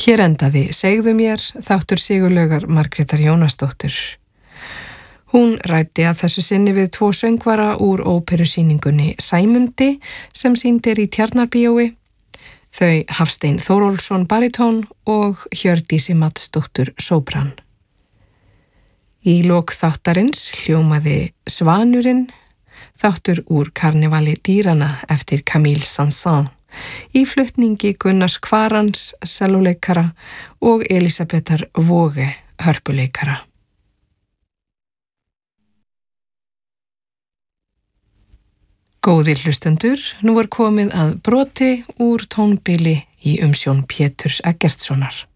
Hér endaði Segðu mér þáttur Sigurlaugar Margrétar Jónasdóttur. Hún ræddi að þessu sinni við 2 söngvara úr óperusýningunni Sæmundi sem sýnd í Tjarnarbíói, þau Hafstein Þórólfsson baritón og Hjördísi Madsdóttur sópran. Í lok þáttarins hljómaði Svanurinn, þáttur úr Karnevali dýrana eftir Camille Saint-Saëns, í flutningi Gunnars Kvarans, sellóleikara og Elisabethar Voge, hörpuleikara. Góðir hlustendur, nú komið að broti úr tónbili í umsjón Péturs Eggertssonar.